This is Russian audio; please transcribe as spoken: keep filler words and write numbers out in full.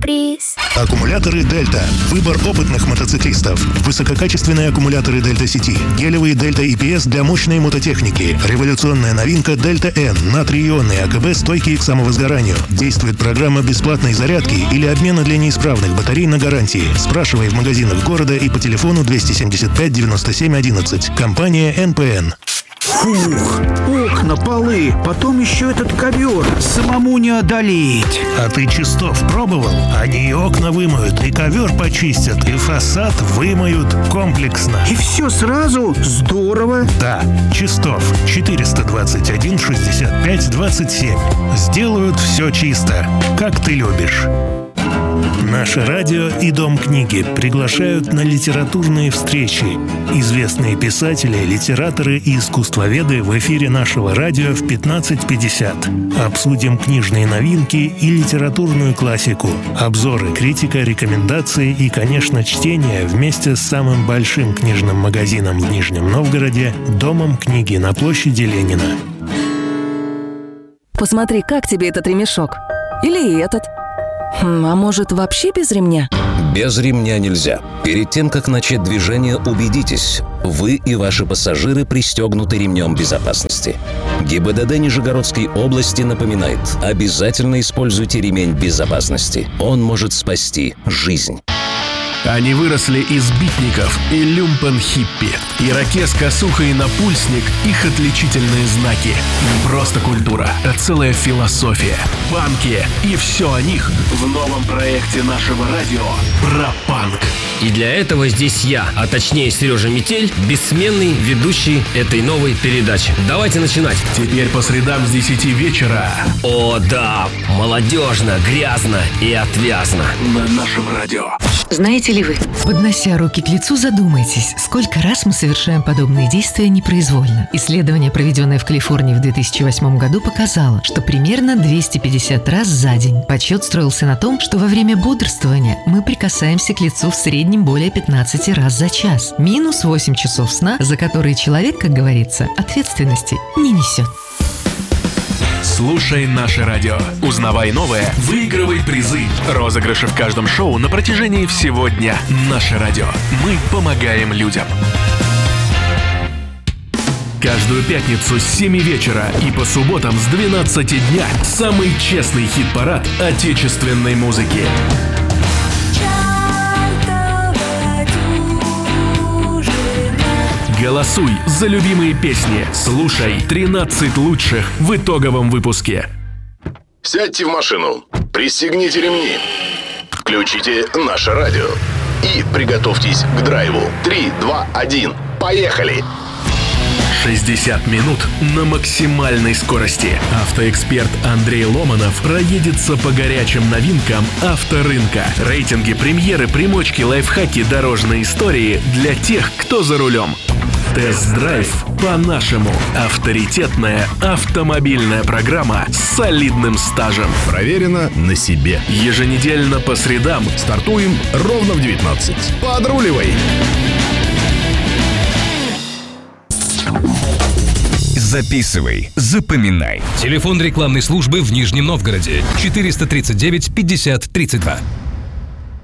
сюрприз. Аккумуляторы «Дельта». Выбор опытных мотоциклистов. Высококачественные аккумуляторы «Дельта сети». Гелевые «Дельта и пи эс» для мощной мототехники. Революционная новинка «Дельта Н». Натрий-ионные АКБ, стойкие к самовозгоранию. Действует программа бесплатной зарядки или обмена для неисправных батарей на гарантии. Спрашивай в магазинах города и по телефону двести семьдесят пять девяносто семь одиннадцать. Компания эн пэ эн. Фух, окна, полы, потом еще этот ковер. Самому не одолеть. А ты Чистов пробовал? Они и окна вымоют, и ковер почистят, и фасад вымоют комплексно. И все сразу? Здорово. Да, Чистов. четыреста двадцать один шестьдесят пять двадцать семь. Сделают все чисто, как ты любишь. Наше радио и Дом книги приглашают на литературные встречи. Известные писатели, литераторы и искусствоведы в эфире нашего радио в пятнадцать пятьдесят. Обсудим книжные новинки и литературную классику. Обзоры, критика, рекомендации и, конечно, чтение вместе с самым большим книжным магазином в Нижнем Новгороде – Домом книги на площади Ленина. Посмотри, как тебе этот ремешок? Или этот? Хм, а может, вообще без ремня? Без ремня нельзя. Перед тем, как начать движение, убедитесь, вы и ваши пассажиры пристегнуты ремнем безопасности. ГИБДД Нижегородской области напоминает, обязательно используйте ремень безопасности. Он может спасти жизнь. Они выросли из битников и люмпен-хиппи. Ирокез, косуха и напульсник – их отличительные знаки. Не просто культура, а целая философия. Панки и все о них в новом проекте нашего радио про панк. И для этого здесь я, а точнее Сережа Метель, бессменный ведущий этой новой передачи. Давайте начинать. Теперь по средам с десяти вечера. О да, молодежно, грязно и отвязно. На нашем радио. Знаете ли вы? Поднося руки к лицу, задумайтесь, сколько раз мы совершаем подобные действия непроизвольно. Исследование, проведенное в Калифорнии в две тысячи восьмом году, показало, что примерно двести пятьдесят раз за день. Подсчет строился на том, что во время бодрствования мы прикасаемся к лицу в среднем более пятнадцать раз за час. Минус восемь часов сна, за которые человек, как говорится, ответственности не несет. Слушай наше радио. Узнавай новое, выигрывай призы. Розыгрыши в каждом шоу на протяжении всего дня. Наше радио. Мы помогаем людям. Каждую пятницу с семи вечера и по субботам с двенадцати дня самый честный хит-парад отечественной музыки. Голосуй за любимые песни. Слушай тринадцать лучших в итоговом выпуске. Сядьте в машину, пристегните ремни, включите наше радио и приготовьтесь к драйву. Три, два, один, поехали! шестьдесят минут на максимальной скорости. Автоэксперт Андрей Ломанов проедется по горячим новинкам авторынка. Рейтинги, премьеры, примочки, лайфхаки, дорожные истории для тех, кто за рулем. Тест-драйв по-нашему. Авторитетная автомобильная программа с солидным стажем. Проверено на себе. Еженедельно по средам. Стартуем ровно в девятнадцать. Подруливай! Записывай, запоминай. Телефон рекламной службы в Нижнем Новгороде четыреста тридцать девять пятьдесят тридцать два.